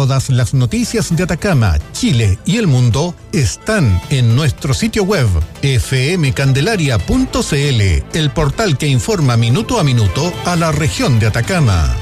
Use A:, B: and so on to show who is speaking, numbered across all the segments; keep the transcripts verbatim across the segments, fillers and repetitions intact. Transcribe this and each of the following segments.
A: Todas las noticias de Atacama, Chile y el mundo están en nuestro sitio web efe eme candelaria punto ce ele, el portal que informa minuto a minuto a la región de Atacama.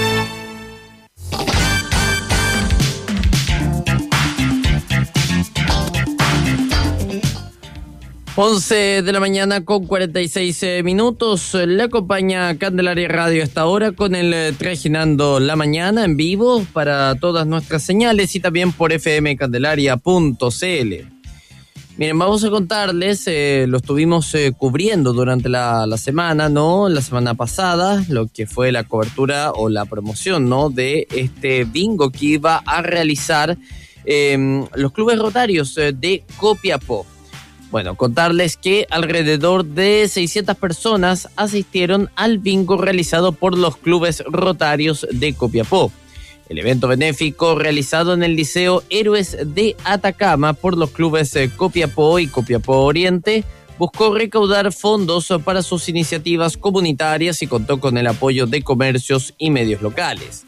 B: once de la mañana con cuarenta y seis minutos. Le acompaña Candelaria Radio a esta hora con el Trajinando la Mañana en vivo para todas nuestras señales y también por efe eme candelaria punto ce ele. Miren, vamos a contarles, eh, lo estuvimos eh, cubriendo durante la, la semana, ¿no? La semana pasada, lo que fue la cobertura o la promoción, ¿no? De este bingo que iba a realizar eh, los clubes rotarios eh, de Copiapó. Bueno, contarles que alrededor de seiscientas personas asistieron al bingo realizado por los clubes rotarios de Copiapó. El evento benéfico realizado en el Liceo Héroes de Atacama por los clubes Copiapó y Copiapó Oriente buscó recaudar fondos para sus iniciativas comunitarias y contó con el apoyo de comercios y medios locales.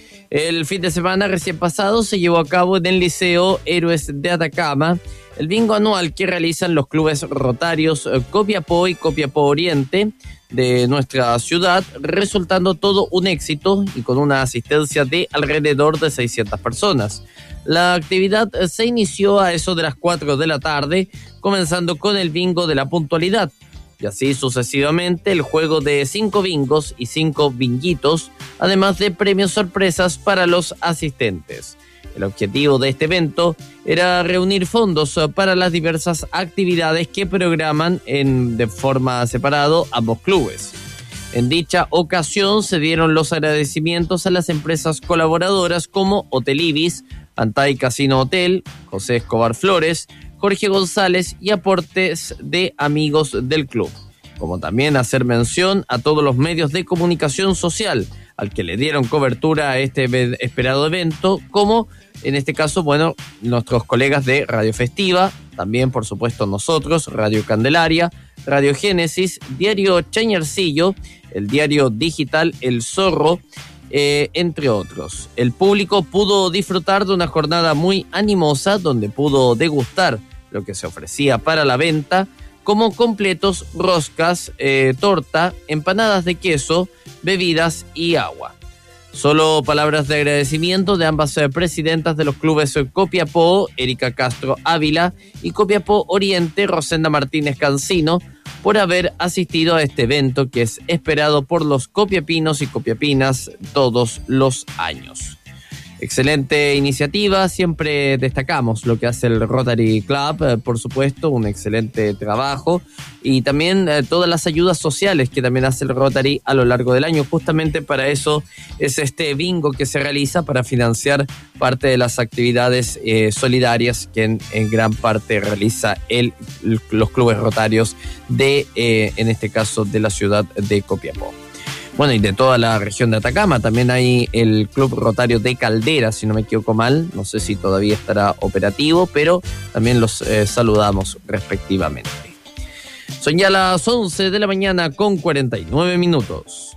B: El fin de semana recién pasado se llevó a cabo en el Liceo Héroes de Atacama el bingo anual que realizan los clubes rotarios Copiapó y Copiapó Oriente de nuestra ciudad, resultando todo un éxito y con una asistencia de alrededor de seiscientas personas. La actividad se inició a eso de las cuatro de la tarde, comenzando con el bingo de la puntualidad, y así sucesivamente el juego de cinco bingos y cinco binguitos, además de premios sorpresas para los asistentes. El objetivo de este evento era reunir fondos para las diversas actividades que programan en, de forma separado ambos clubes. En dicha ocasión se dieron los agradecimientos a las empresas colaboradoras como Hotel Ibis, Antay Casino Hotel, José Escobar Flores, Jorge González y aportes de amigos del club. Como también hacer mención a todos los medios de comunicación social al que le dieron cobertura a este esperado evento, como en este caso, bueno, nuestros colegas de Radio Festiva, también por supuesto nosotros, Radio Candelaria, Radio Génesis, Diario Chañarcillo, el diario digital El Zorro, eh, entre otros. El público pudo disfrutar de una jornada muy animosa donde pudo degustar lo que se ofrecía para la venta, como completos, roscas, eh, torta, empanadas de queso, bebidas y agua. Solo palabras de agradecimiento de ambas eh, presidentas de los clubes Copiapó, Erika Castro Ávila, y Copiapó Oriente, Rosenda Martínez Cancino, por haber asistido a este evento que es esperado por los copiapinos y copiapinas todos los años. Excelente iniciativa, siempre destacamos lo que hace el Rotary Club, eh, por supuesto, un excelente trabajo, y también eh, todas las ayudas sociales que también hace el Rotary a lo largo del año. Justamente para eso es este bingo que se realiza, para financiar parte de las actividades eh, solidarias que en, en gran parte realiza el, los clubes rotarios de, eh, en este caso, de la ciudad de Copiapó. Bueno, y de toda la región de Atacama. También hay el Club Rotario de Caldera, si no me equivoco mal. No sé si todavía estará operativo, pero también los eh, saludamos respectivamente. Son ya las once de la mañana con cuarenta y nueve minutos.